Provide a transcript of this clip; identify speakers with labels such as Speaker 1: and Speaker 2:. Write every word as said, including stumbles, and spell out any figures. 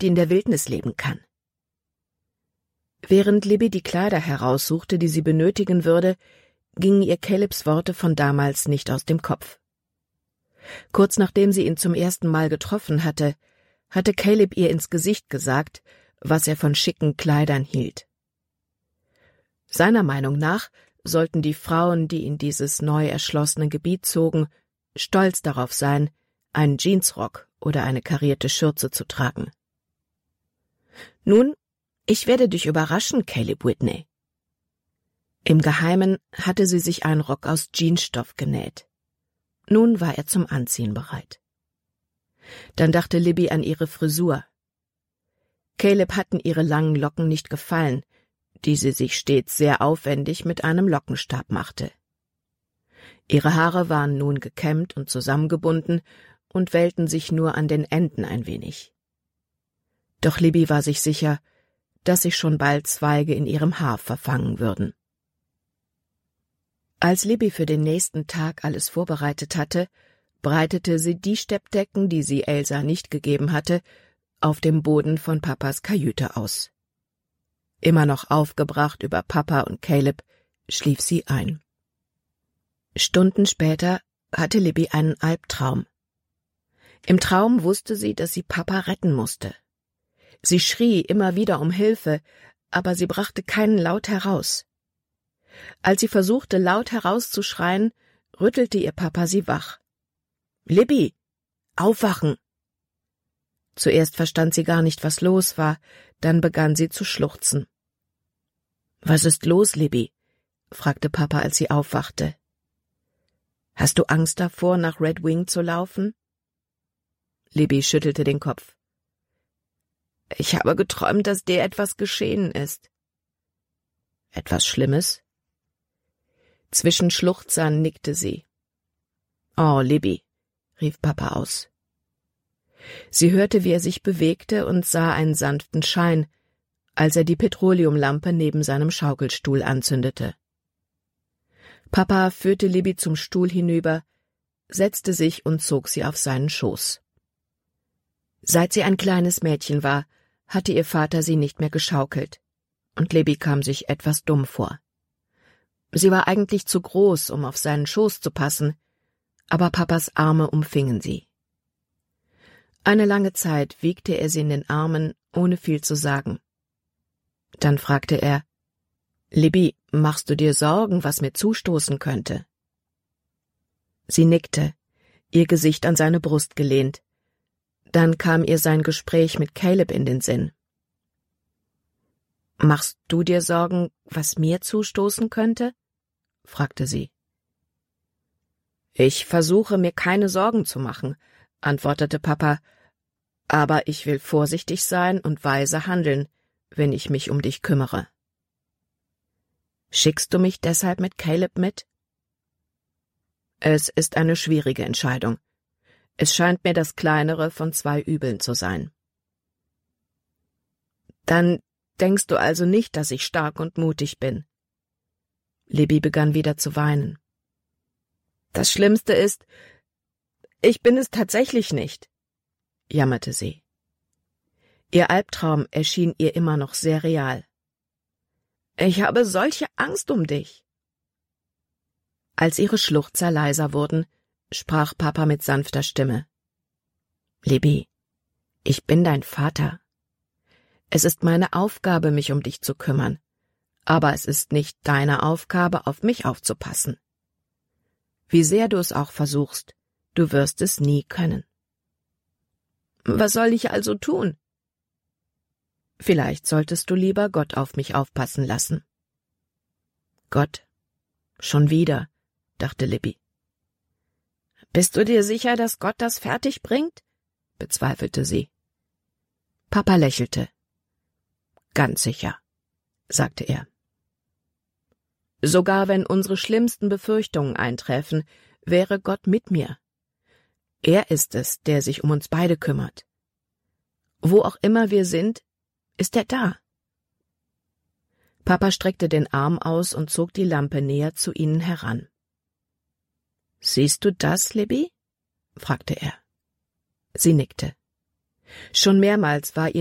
Speaker 1: die in der Wildnis leben kann. Während Libby die Kleider heraussuchte, die sie benötigen würde, gingen ihr Calebs Worte von damals nicht aus dem Kopf. Kurz nachdem sie ihn zum ersten Mal getroffen hatte, hatte Caleb ihr ins Gesicht gesagt, was er von schicken Kleidern hielt. Seiner Meinung nach sollten die Frauen, die in dieses neu erschlossene Gebiet zogen, stolz darauf sein, einen Jeansrock oder eine karierte Schürze zu tragen. »Nun, ich werde dich überraschen, Caleb Whitney.« Im Geheimen hatte sie sich einen Rock aus Jeansstoff genäht. Nun war er zum Anziehen bereit. Dann dachte Libby an ihre Frisur. Caleb hatten ihre langen Locken nicht gefallen, die sie sich stets sehr aufwendig mit einem Lockenstab machte. Ihre Haare waren nun gekämmt und zusammengebunden und wellten sich nur an den Enden ein wenig. Doch Libby war sich sicher, dass sich schon bald Zweige in ihrem Haar verfangen würden. Als Libby für den nächsten Tag alles vorbereitet hatte, breitete sie die Steppdecken, die sie Elsa nicht gegeben hatte, auf dem Boden von Papas Kajüte aus. Immer noch aufgebracht über Papa und Caleb, schlief sie ein. Stunden später hatte Libby einen Albtraum. Im Traum wusste sie, dass sie Papa retten musste. Sie schrie immer wieder um Hilfe, aber sie brachte keinen Laut heraus. Als sie versuchte, laut herauszuschreien, rüttelte ihr Papa sie wach. »Libby, aufwachen!« Zuerst verstand sie gar nicht, was los war, dann begann sie zu schluchzen. »Was ist los, Libby?« fragte Papa, als sie aufwachte. »Hast du Angst davor, nach Red Wing zu laufen?« Libby schüttelte den Kopf. »Ich habe geträumt, dass dir etwas geschehen ist.« »Etwas Schlimmes?« Zwischen Schluchzern nickte sie. »Oh, Libby«, rief Papa aus. Sie hörte, wie er sich bewegte und sah einen sanften Schein, als er die Petroleumlampe neben seinem Schaukelstuhl anzündete. Papa führte Libby zum Stuhl hinüber, setzte sich und zog sie auf seinen Schoß. Seit sie ein kleines Mädchen war, hatte ihr Vater sie nicht mehr geschaukelt, und Libby kam sich etwas dumm vor. Sie war eigentlich zu groß, um auf seinen Schoß zu passen, aber Papas Arme umfingen sie. Eine lange Zeit wiegte er sie in den Armen, ohne viel zu sagen. Dann fragte er, »Libby, machst du dir Sorgen, was mir zustoßen könnte?« Sie nickte, ihr Gesicht an seine Brust gelehnt. Dann kam ihr sein Gespräch mit Caleb in den Sinn. »Machst du dir Sorgen, was mir zustoßen könnte?« fragte sie. »Ich versuche, mir keine Sorgen zu machen«, antwortete Papa, »aber ich will vorsichtig sein und weise handeln, wenn ich mich um dich kümmere.« »Schickst du mich deshalb mit Caleb mit?« »Es ist eine schwierige Entscheidung. Es scheint mir das kleinere von zwei Übeln zu sein.« »Dann denkst du also nicht, dass ich stark und mutig bin?« Libby begann wieder zu weinen. »Das Schlimmste ist, ich bin es tatsächlich nicht«, jammerte sie. Ihr Albtraum erschien ihr immer noch sehr real. »Ich habe solche Angst um dich.« Als ihre Schluchzer leiser wurden, sprach Papa mit sanfter Stimme. »Libby, ich bin dein Vater. Es ist meine Aufgabe, mich um dich zu kümmern, aber es ist nicht deine Aufgabe, auf mich aufzupassen. Wie sehr du es auch versuchst, du wirst es nie können.« »Was soll ich also tun?« »Vielleicht solltest du lieber Gott auf mich aufpassen lassen.« »Gott? Schon wieder«, dachte Libby. »Bist du dir sicher, dass Gott das fertig bringt?« bezweifelte sie. Papa lächelte. »Ganz sicher«, sagte er. »Sogar wenn unsere schlimmsten Befürchtungen eintreffen, wäre Gott mit mir. Er ist es, der sich um uns beide kümmert. Wo auch immer wir sind, ist er da.« Papa streckte den Arm aus und zog die Lampe näher zu ihnen heran. »Siehst du das, Libby?« fragte er. Sie nickte. Schon mehrmals war ihr